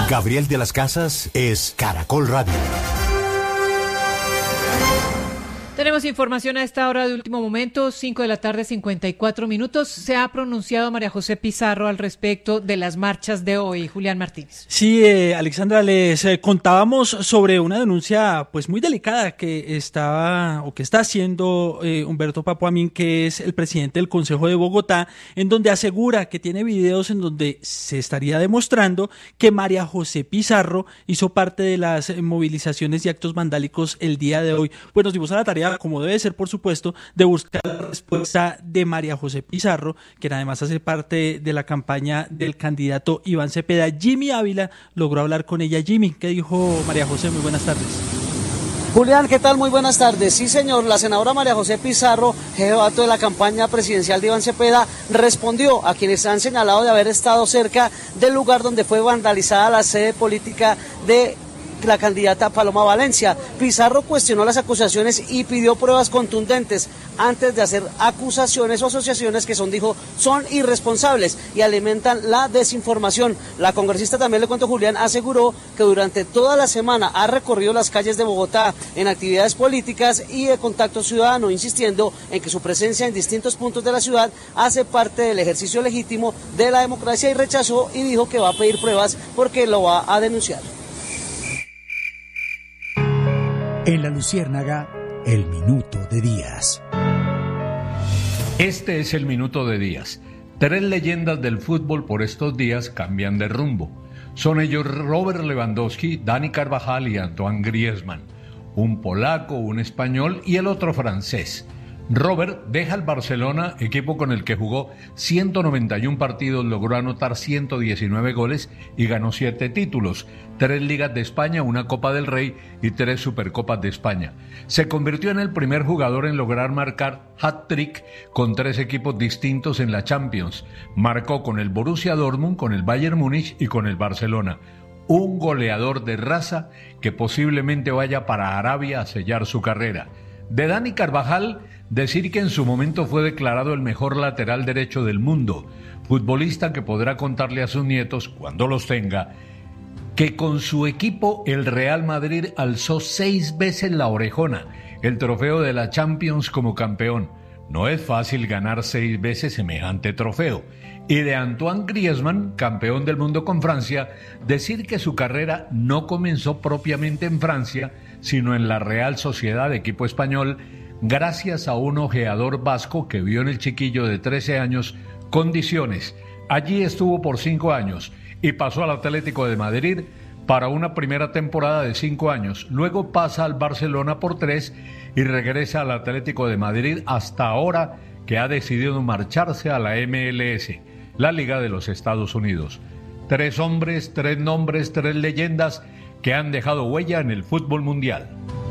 Gabriel de las Casas es Caracol Radio. Tenemos información a esta hora de último momento, 5 de la tarde, 54 minutos. Se ha pronunciado María José Pizarro al respecto de las marchas de hoy. Julián Martínez. Sí, Alexandra, les contábamos sobre una denuncia pues muy delicada que está haciendo Humberto Papuamín, que es el presidente del Consejo de Bogotá, en donde asegura que tiene videos en donde se estaría demostrando que María José Pizarro hizo parte de las movilizaciones y actos vandálicos el día de hoy. Pues nos dimos a la tarea, como debe ser, por supuesto, de buscar la respuesta de María José Pizarro, quien además hace parte de la campaña del candidato Iván Cepeda. Jimmy Ávila logró hablar con ella. Jimmy, ¿qué dijo María José? Muy buenas tardes. Julián, ¿qué tal? Muy buenas tardes. Sí, señor, la senadora María José Pizarro, jefe de acto de la campaña presidencial de Iván Cepeda, respondió a quienes han señalado de haber estado cerca del lugar donde fue vandalizada la sede política de la candidata Paloma Valencia. Pizarro cuestionó las acusaciones y pidió pruebas contundentes antes de hacer acusaciones o asociaciones que dijo, son irresponsables y alimentan la desinformación. La congresista, también le cuento, Julián, aseguró que durante toda la semana ha recorrido las calles de Bogotá en actividades políticas y de contacto ciudadano, insistiendo en que su presencia en distintos puntos de la ciudad hace parte del ejercicio legítimo de la democracia, y rechazó y dijo que va a pedir pruebas porque lo va a denunciar. En La Luciérnaga, el Minuto de Díaz. Este es el Minuto de Díaz. 3 leyendas del fútbol por estos días cambian de rumbo. Son ellos Robert Lewandowski, Dani Carvajal y Antoine Griezmann. Un polaco, un español y el otro francés. Robert deja el Barcelona, equipo con el que jugó 191 partidos, logró anotar 119 goles y ganó 7 títulos, 3 Ligas de España, una Copa del Rey y 3 Supercopas de España. Se convirtió en el primer jugador en lograr marcar hat-trick con 3 equipos distintos en la Champions. Marcó con el Borussia Dortmund, con el Bayern Múnich y con el Barcelona. Un goleador de raza que posiblemente vaya para Arabia a sellar su carrera. De Dani Carvajal, decir que en su momento fue declarado el mejor lateral derecho del mundo, futbolista que podrá contarle a sus nietos, cuando los tenga, que con su equipo el Real Madrid alzó 6 veces la orejona, el trofeo de la Champions como campeón. No es fácil ganar 6 veces semejante trofeo. Y de Antoine Griezmann, campeón del mundo con Francia, decir que su carrera no comenzó propiamente en Francia, sino en la Real Sociedad, equipo español, gracias a un ojeador vasco que vio en el chiquillo de 13 años condiciones. Allí estuvo por 5 años y pasó al Atlético de Madrid para una primera temporada de 5 años. Luego pasa al Barcelona por 3 y regresa al Atlético de Madrid hasta ahora, que ha decidido marcharse a la MLS, la Liga de los Estados Unidos. 3 hombres, 3 nombres, 3 leyendas que han dejado huella en el fútbol mundial.